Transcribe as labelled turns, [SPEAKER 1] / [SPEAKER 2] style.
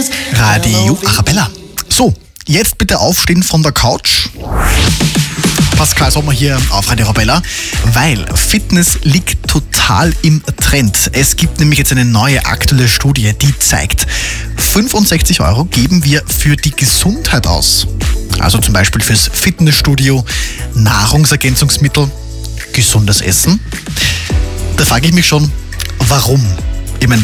[SPEAKER 1] Radio Arabella. So, jetzt bitte aufstehen von der Couch. Pascal Sommer hier auf Radio Arabella, weil Fitness liegt total im Trend. Es gibt nämlich jetzt eine neue aktuelle Studie, die zeigt, 65 € geben wir für die Gesundheit aus. Also zum Beispiel fürs Fitnessstudio, Nahrungsergänzungsmittel, gesundes Essen. Da frage ich mich schon, warum?